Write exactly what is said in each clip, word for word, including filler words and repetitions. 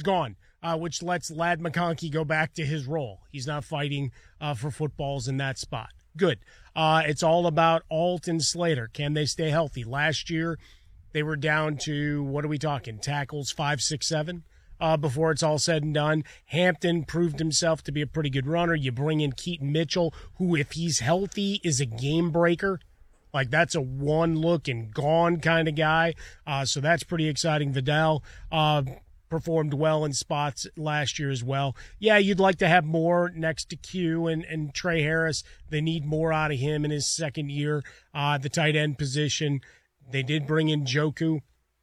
gone, uh, which lets Ladd McConkey go back to his role. He's not fighting uh, for footballs in that spot. Good. Uh, it's all about Alt and Slater. Can they stay healthy? Last year, they were down to, what are we talking, tackles five, six, seven uh, before it's all said and done. Hampton proved himself to be a pretty good runner. You bring in Keaton Mitchell, who, if he's healthy, is a game breaker. Like, that's a one look and gone kind of guy. Uh, so that's pretty exciting. Vidal uh, performed well in spots last year as well. Yeah, you'd like to have more next to Q and, and Trey Harris. They need more out of him in his second year. Uh, the tight end position, they did bring in Joku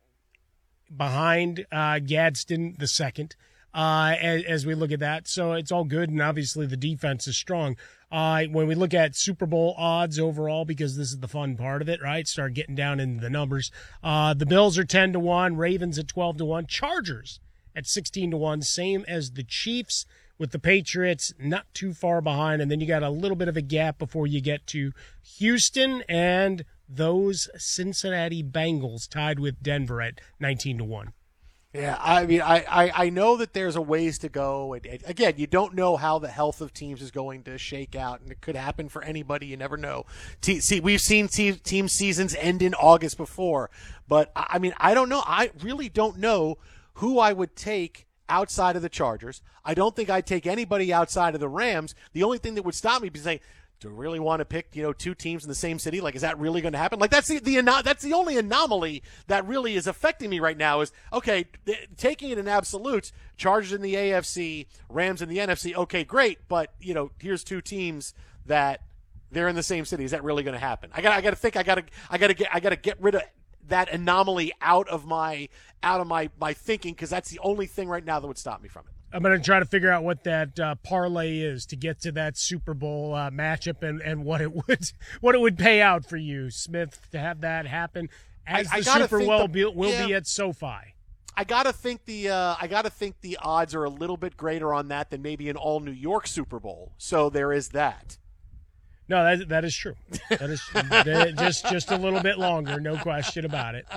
behind uh, Gadsden the second uh, as, as we look at that. So it's all good, and obviously the defense is strong. Uh, when we look at Super Bowl odds overall, because this is the fun part of it, right? Start getting down into the numbers. Uh, the Bills are ten to one, Ravens at twelve to one, Chargers at sixteen to one, same as the Chiefs, with the Patriots not too far behind. And then you got a little bit of a gap before you get to Houston and those Cincinnati Bengals tied with Denver at nineteen to one. Yeah, I mean, I, I, I know that there's a ways to go. And, and again, you don't know how the health of teams is going to shake out, and it could happen for anybody. You never know. Te- see, we've seen te- team seasons end in August before, but I mean, I don't know. I really don't know who I would take outside of the Chargers. I don't think I'd take anybody outside of the Rams. The only thing that would stop me is saying, do we really want to pick, you know, two teams in the same city? Like, is that really going to happen? Like, that's the, the that's the only anomaly that really is affecting me right now is, okay, th- taking it in absolutes, Chargers in the A F C, Rams in the N F C, okay, great, but, you know, here's two teams that they're in the same city. Is that really going to happen? I got I got to think, I got to I got to get I got to get rid of that anomaly out of my out of my my thinking, because that's the only thing right now that would stop me from it. I'm going to try to figure out what that uh, parlay is to get to that Super Bowl uh, matchup and, and what it would what it would pay out for you, Smith, to have that happen as I, I the Super Bowl the, be, will yeah, be at SoFi. I gotta think the uh, I gotta think the odds are a little bit greater on that than maybe an all New York Super Bowl. So there is that. No, that that is true. That is just just a little bit longer, no question about it.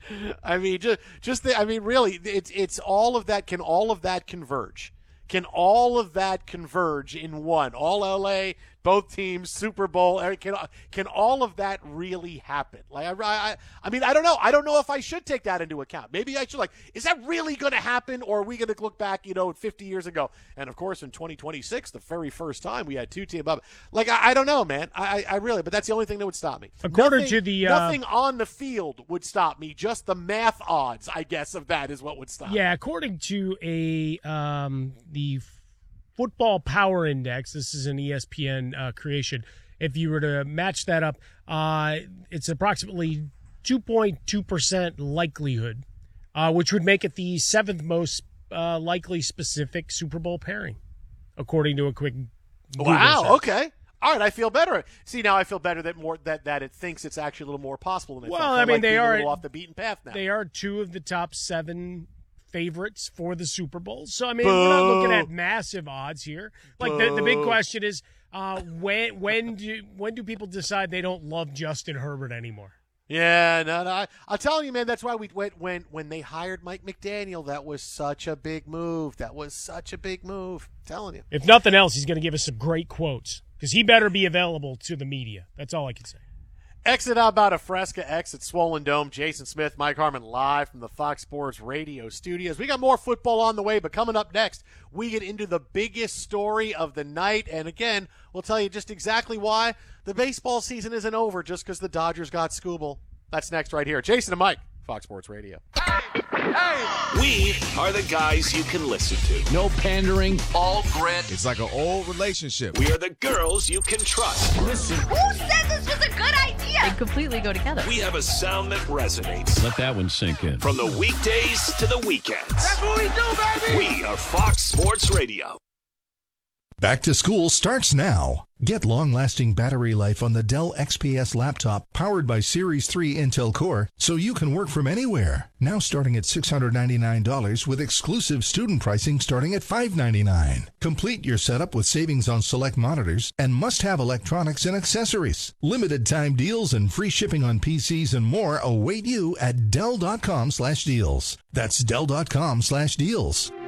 I mean, just just the, I mean, really, it's it's all of that. Can all of that converge? Can all of that converge in one? All L A, both teams, Super Bowl. Can can all of that really happen? Like, I, I, I mean, I don't know. I don't know if I should take that into account. Maybe I should. Like, is that really going to happen, or are we going to look back, you know, fifty years ago? And of course, in twenty twenty-six, the very first time we had two teams. Like, I, I don't know, man. I, I really, but that's the only thing that would stop me. According nothing, to the uh, nothing on the field would stop me. Just the math odds, I guess, of that is what would stop. Yeah, me. according to a um, the Football Power Index, this is an E S P N uh, creation. If you were to match that up, uh, it's approximately two point two percent likelihood, uh, which would make it the seventh most uh, likely specific Super Bowl pairing, according to a quick Google Wow, search. Okay. All right, I feel better. See, now I feel better that more that, that it thinks it's actually a little more possible than it Well, thought. I mean, like they being are a little off the beaten path now. They are two of the top seven favorites for the Super Bowl. So, I mean, Boo. we're not looking at massive odds here. Like, the, the big Boo. question is, uh, when when do when do people decide they don't love Justin Herbert anymore? Yeah, no, no. I, I'll tell you, man, that's why we went when when they hired Mike McDaniel, that was such a big move. That was such a big move. I'm telling you. If nothing else, he's going to give us some great quotes, because he better be available to the media. That's all I can say. Exit out about a Fresca, exit Swollen Dome. Jason Smith, Mike Harmon, live from the Fox Sports Radio studios. We got more football on the way, but coming up next, we get into the biggest story of the night. And again, we'll tell you just exactly why the baseball season isn't over just because the Dodgers got Scooble. That's next right here. Jason and Mike, Fox Sports Radio. Hey! We are the guys you can listen to. No pandering. All grit. It's like an old relationship. We are the girls you can trust. Listen. Who said this was a good idea? They completely go together. We have a sound that resonates. Let that one sink in. From the weekdays to the weekends. That's what we do, baby! We are Fox Sports Radio. Back to school starts now. Get long-lasting battery life on the Dell X P S laptop powered by Series three Intel Core so you can work from anywhere. Now starting at six hundred ninety-nine dollars with exclusive student pricing starting at five hundred ninety-nine dollars. Complete your setup with savings on select monitors and must-have electronics and accessories. Limited time deals and free shipping on P Cs and more await you at Dell dot com slash deals. That's Dell dot com slash deals.